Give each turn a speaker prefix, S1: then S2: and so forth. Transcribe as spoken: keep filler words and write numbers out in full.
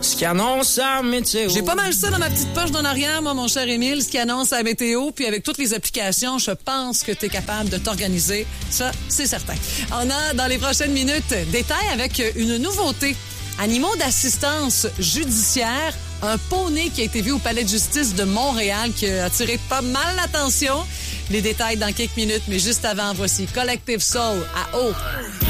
S1: ce qui annonce la météo.
S2: J'ai pas mal ça dans ma petite poche d'en arrière, moi, mon cher Émile, ce qui annonce la météo. Puis avec toutes les applications, je pense que tu es capable de t'organiser. Ça, c'est certain. On a, dans les prochaines minutes, détails avec une nouveauté. Animaux d'assistance judiciaire. Un poney qui a été vu au Palais de justice de Montréal qui a attiré pas mal l'attention. Les détails dans quelques minutes, mais juste avant, voici Collective Soul à Eau.